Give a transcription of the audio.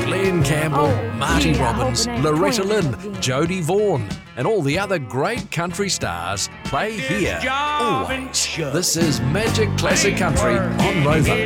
Glenn Campbell, Marty yeah, Robbins, hoping ain't Loretta playing Lynn, again. Jodie Vaughan, and all the other great country stars play here always. This is Magic Classic Country on Rover.